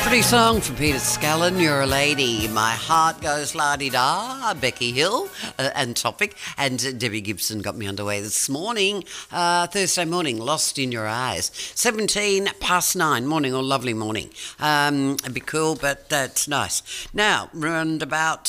Pretty song from Peter Scallon, You're a Lady. My Heart Goes La-Di-Da, Becky Hill and Topic. And Debbie Gibson got me underway this morning, Thursday morning, Lost in Your Eyes. 9:17. Morning or lovely morning. It'd be cool, but it's nice. Now, around about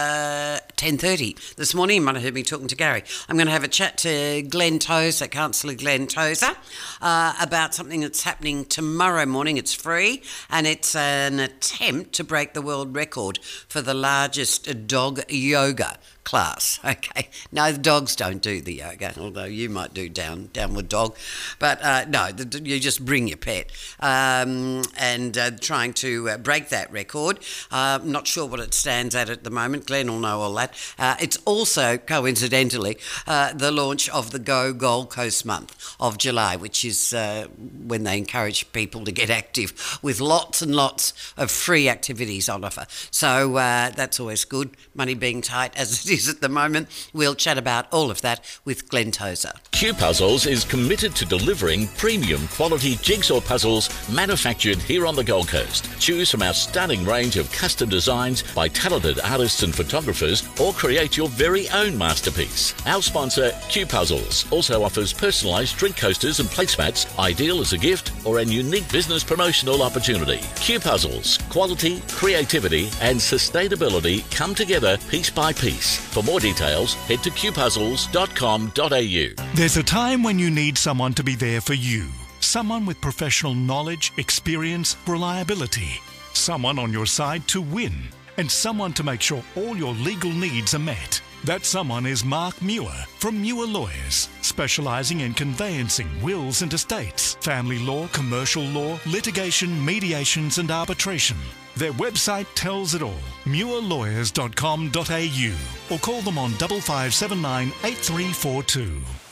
10:30 this morning, you might have heard me talking to Gary. I'm going to have a chat to Glenn Tozer, Councillor Glenn Tozer, about something that's happening tomorrow morning. It's free, and it's an attempt to break the world record for the largest dog yoga class. Okay, no, the dogs don't do the yoga, although you might do downward dog, but no, you just bring your pet, and trying to break that record. I'm not sure what it stands at the moment. Glenn will know all that. It's also, coincidentally, the launch of the Go Gold Coast month of July, which is when they encourage people to get active with lots and lots of free activities on offer. So that's always good, money being tight as it is at the moment. We'll chat about all of that with Glenn Tozer. Q Puzzles is committed to delivering premium quality jigsaw puzzles manufactured here on the Gold Coast. Choose from our stunning range of custom designs by talented artists and photographers, or create your very own masterpiece. Our sponsor, Q Puzzles, also offers personalised drink coasters and placemats, ideal as a gift or a unique business promotional opportunity. Q Puzzles, quality, creativity and sustainability come together piece by piece. For more details, head to qpuzzles.com.au. There's a time when you need someone to be there for you. Someone with professional knowledge, experience, reliability. Someone on your side to win. And someone to make sure all your legal needs are met. That someone is Mark Muir from Muir Lawyers, specialising in conveyancing wills and estates, family law, commercial law, litigation, mediations and arbitration. Their website tells it all, muirlawyers.com.au, or call them on 5579 8342.